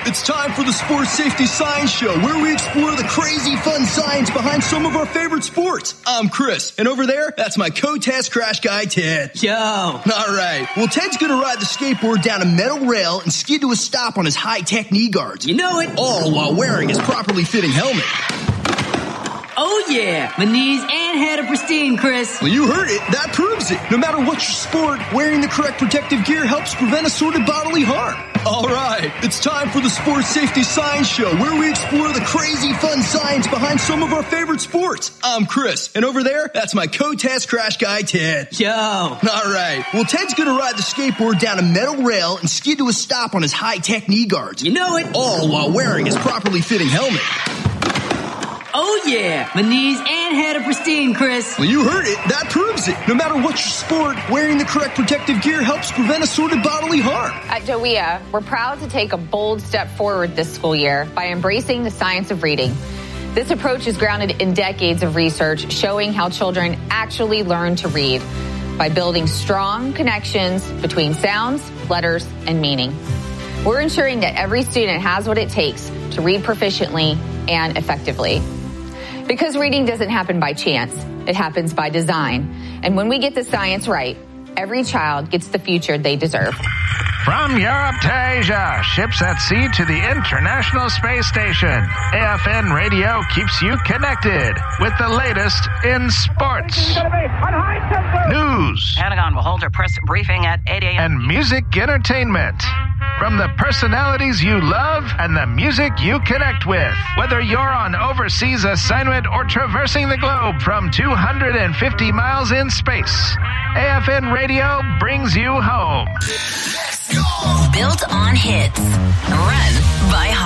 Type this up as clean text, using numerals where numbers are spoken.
It's time for the Sports Safety Science Show, where we explore the crazy fun science behind some of our favorite sports. I'm Chris, and over there, that's my co-test crash guy, Ted. Yo. All right. Well, Ted's going to ride the skateboard down a metal rail and skid to a stop on his high-tech knee guards. You know it. All while wearing his properly fitting helmet. Oh, yeah. My knees and head are pristine, Chris. Well, you heard it. That proves it. No matter what your sport, wearing the correct protective gear helps prevent assorted bodily harm. All right. It's time for the Sports Safety Science Show, where we explore the crazy fun science behind some of our favorite sports. I'm Chris, and over there, that's my co-test crash guy, Ted. Yo. All right. Well, Ted's going to ride the skateboard down a metal rail and skid to a stop on his high-tech knee guards. You know it. All while wearing his properly fitting helmet. Oh, yeah. My knees and head are pristine, Chris. Well, you heard it. That proves it. No matter what your sport, wearing the correct protective gear helps prevent assorted bodily harm. At DOEA, we're proud to take a bold step forward this school year by embracing the science of reading. This approach is grounded in decades of research showing how children actually learn to read by building strong connections between sounds, letters, and meaning. We're ensuring that every student has what it takes to read proficiently and effectively. Because reading doesn't happen by chance, it happens by design. And when we get the science right, every child gets the future they deserve. From Europe to Asia, ships at sea to the International Space Station, AFN Radio keeps you connected with the latest in sports, news, Pentagon will hold a press briefing at 8 a.m. and music entertainment. From the personalities you love and the music you connect with. Whether you're on overseas assignment or traversing the globe from 250 miles in space, AFN Radio brings you home. Built on hits. Run by